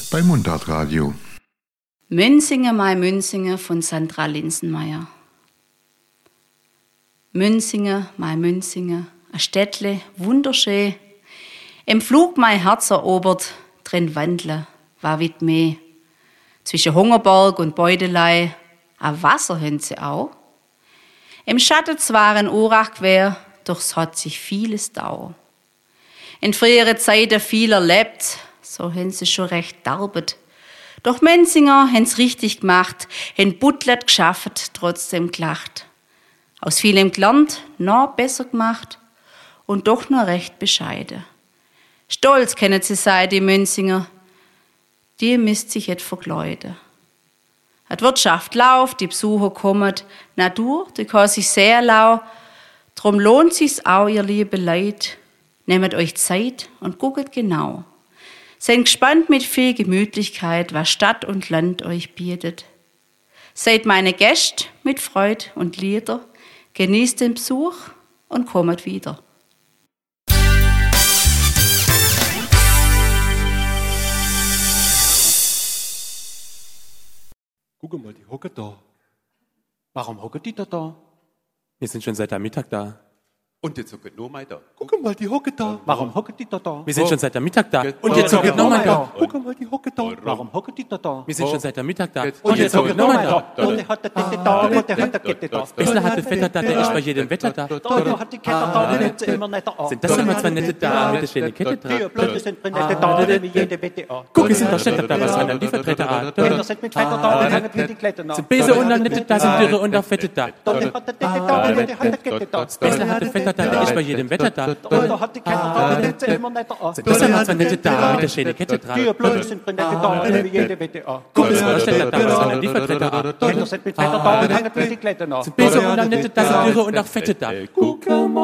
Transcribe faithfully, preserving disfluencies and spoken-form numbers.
bei Mundartradio. Münsinge, mein Münsinge von Sandra Linsenmeier. Münsinge, mein Münsinge, ein Städtle, wunderschön. Im Flug mein Herz erobert, drin wandle, war wit meh. Zwischen Hungerberg und Beutelei, a Wasser haben sie auch. Im Schatten zwar ein Urach quer, doch es hat sich vieles dau. In früheren Zeiten viel erlebt, so haben sie schon recht darbet. Doch Münzinger haben's richtig gemacht, haben Buttlet geschafft, trotzdem gelacht. Aus vielem gelernt, noch besser gemacht und doch noch recht bescheiden. Stolz kennen sie sein, die Münzinger, die müsst sich et verkleiden. Die Wirtschaft läuft, die Besucher kommen, Natur, die kann sich sehr lau, drum lohnt sich's auch, ihr liebe Leid, nehmt euch Zeit und guckt genau. Seid gespannt mit viel Gemütlichkeit, was Stadt und Land euch bietet. Seid meine Gäste mit Freud und Lieder, genießt den Besuch und kommt wieder. Guck mal, die hocken da. Warum hocken die da da? Wir sind schon seit der Mittag da. Und jetzt hocken nur mal da. Guck mal, die hocken da. Warum hocken die da da? Wir sind schon seit der Mittag da. Und jetzt hocken nochmal da. Guck mal, die hocken da. Warum hocken die da da? Wir sind schon seit der Mittag da. Und jetzt hocken nochmal da. Und der hat der Titte da. Und der hat der Gitte da. Bissler hat der Vetter da, der ist bei jedem Wetter da. Da hat die Kette da, die nimmt sie immer nicht da. Sind das immer zwei nette da mit der schönen Kette dran? Die Blöde sind nette da, wie jede Wette a. Guck, es sind da Städter da, was haben die Vertreter an? Kinder sind mit Vetter da, die hängen wie die Kletten an. Sind Bese und dann nette da, sind Dürre und auch Fette da. Da hat der Titte da, und der hat der Gitte da. Bissler hat der Vetter da, der ist bei jedem Wetter da. Und da hat die Kette da, die nimmt sie immer nicht da. Sind das immer zwei nette da mit der schönen Kette Die dran? Blöde sind nette da, wie jede Wette a. Guck, es sind da Städter da, was haben die Vertreter an? Kinder sind mit Vetter da, die hängen wie die Kletten an. Bese und dann nette da, sind Dürre und auch Fette da. Guck mal.